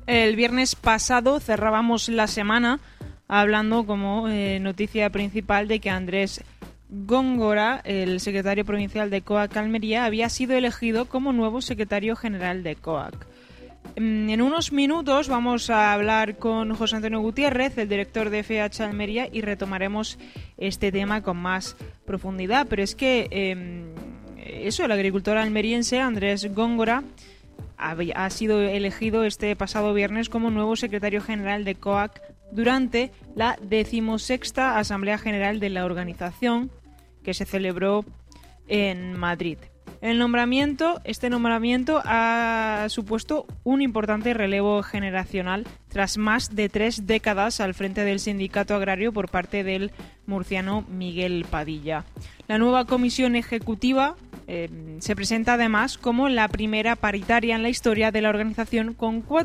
El viernes pasado cerrábamos la semana hablando como noticia principal de que Andrés Góngora, el secretario provincial de COAC Almería, había sido elegido como nuevo secretario general de COAC. En unos minutos vamos a hablar con José Antonio Gutiérrez, el director de FH Almería, y retomaremos este tema con más profundidad. Pero es que el agricultor almeriense Andrés Góngora ha sido elegido este pasado viernes como nuevo secretario general de COAC durante la 16ª Asamblea General de la organización que se celebró en Madrid. Este nombramiento ha supuesto un importante relevo generacional tras más de 3 décadas al frente del sindicato agrario por parte del murciano Miguel Padilla. La nueva comisión ejecutiva se presenta además como la primera paritaria en la historia de la organización, con 4